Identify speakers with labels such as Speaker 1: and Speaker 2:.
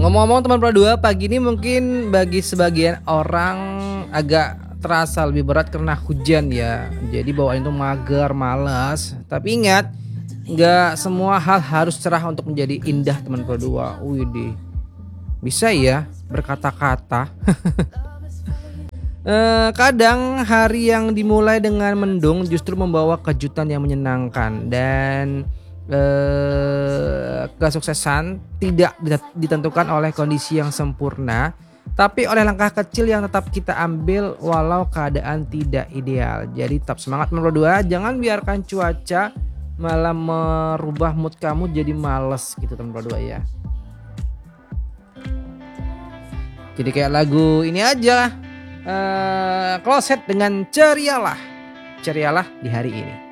Speaker 1: Ngomong-ngomong teman Pro 2, pagi ini mungkin bagi sebagian orang agak terasa lebih berat karena hujan ya. Jadi bawaan itu mager, malas. Tapi ingat, nggak semua hal harus cerah untuk menjadi indah teman Pro 2. Widih, bisa ya berkata-kata. Kadang hari yang dimulai dengan mendung justru membawa kejutan yang menyenangkan dan kesuksesan tidak ditentukan oleh kondisi yang sempurna, tapi oleh langkah kecil yang tetap kita ambil walau keadaan tidak ideal. Jadi tetap semangat nomor 2, jangan biarkan cuaca malah merubah mood kamu jadi males gitu teman 2 ya. Jadi kayak lagu ini aja, Closet dengan cerialah di hari ini.